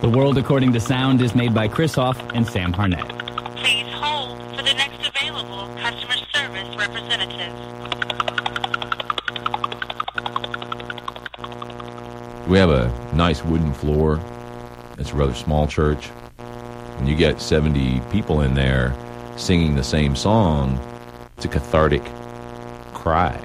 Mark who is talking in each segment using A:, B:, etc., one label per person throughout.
A: The World According to Sound is made by Chris Hoff and Sam Harnett.
B: Please hold for the next available customer service representative.
C: We have a nice wooden floor. It's a rather small church. When you get 70 people in there singing the same song, it's a cathartic cry.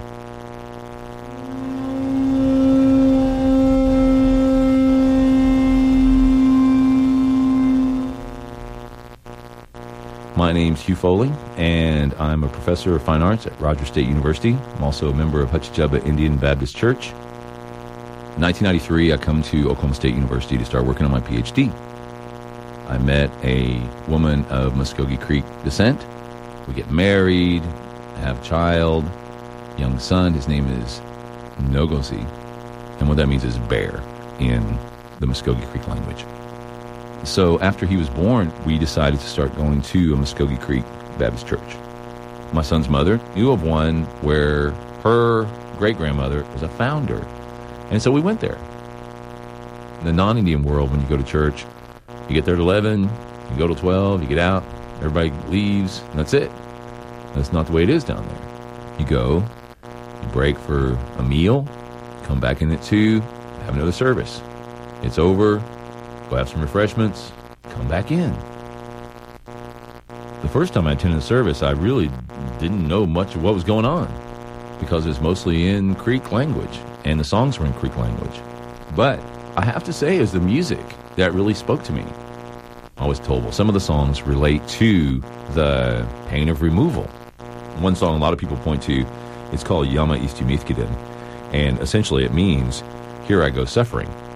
C: My name's Hugh Foley, and I'm a professor of fine arts at Rogers State University. I'm also a member of Hutchjubba Indian Baptist Church. In 1993, I come to Oklahoma State University to start working on my PhD. I met a woman of Muskogee Creek descent. We get married, have a child, young son. His name is Nogozi, and what that means is bear in the Muskogee Creek language. So after he was born, we decided to start going to a Muskogee Creek Baptist church. My son's mother knew of one where her great-grandmother was a founder. And so we went there. In the non-Indian world, when you go to church, you get there at 11, you go till 12, you get out, everybody leaves, and that's it. That's not the way it is down there. You go, you break for a meal, come back in at 2, have another service. It's over, go have some refreshments, come back in. The first time I attended the service, I really didn't know much of what was going on because it's mostly in Creek language, and the songs were in Creek language. But I have to say, it was the music that really spoke to me. I was told, well, some of the songs relate to the pain of removal. One song a lot of people point to, it's called Yama Istimithkiden, and essentially it means, here I go suffering.